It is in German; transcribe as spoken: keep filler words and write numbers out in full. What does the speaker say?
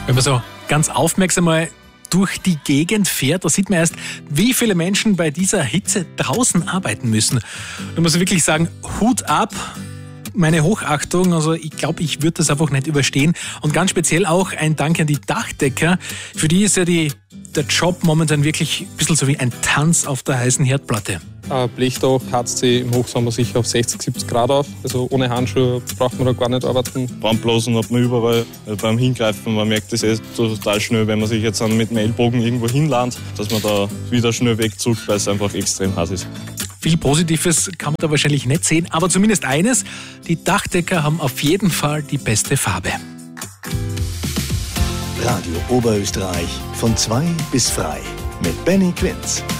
Wenn man so ganz aufmerksam mal durch die Gegend fährt, da sieht man erst, wie viele Menschen bei dieser Hitze draußen arbeiten müssen. Da muss ich wirklich sagen, Hut ab, meine Hochachtung. Also ich glaube, ich würde das einfach nicht überstehen. Und ganz speziell auch ein Dank an die Dachdecker. Für die ist ja die, der Job momentan wirklich ein bisschen so wie ein Tanz auf der heißen Herdplatte. Ein Blechdach heizt sich im Hochsommer sicher auf sechzig, siebzig Grad auf. Also ohne Handschuhe braucht man da gar nicht arbeiten. Brandblasen hat man überall. Beim Hingreifen, man merkt das eh total schnell, wenn man sich jetzt mit dem Ellbogen irgendwo hinlandet, dass man da wieder schnell wegzuckt, weil es einfach extrem heiß ist. Viel Positives kann man da wahrscheinlich nicht sehen, aber zumindest eines, die Dachdecker haben auf jeden Fall die beste Farbe. Radio Oberösterreich von zwei bis frei mit Benny Quinz.